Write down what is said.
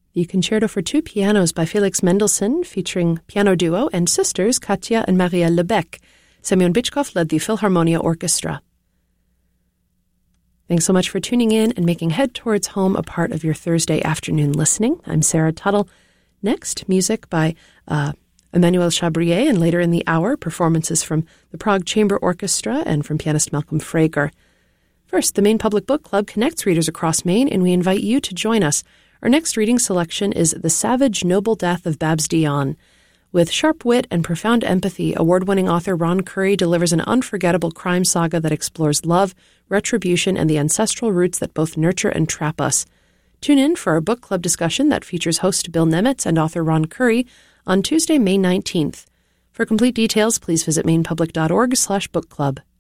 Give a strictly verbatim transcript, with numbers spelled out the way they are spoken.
The Concerto for Two Pianos by Felix Mendelssohn, featuring piano duo and sisters Katja and Maria Lebec. Semyon Bychkov led the Philharmonia Orchestra. Thanks so much for tuning in and making Head Towards Home a part of your Thursday afternoon listening. I'm Sarah Tuttle. Next, music by uh, Emmanuel Chabrier, and later in the hour, performances from the Prague Chamber Orchestra and from pianist Malcolm Frager. First, the Maine Public Book Club connects readers across Maine, and we invite you to join us. Our next reading selection is The Savage Noble Death of Babs Dion. With sharp wit and profound empathy, award-winning author Ron Curry delivers an unforgettable crime saga that explores love, retribution, and the ancestral roots that both nurture and trap us. Tune in for our book club discussion that features host Bill Nemitz and author Ron Curry on Tuesday, May nineteenth. For complete details, please visit mainepublic.org slash book club.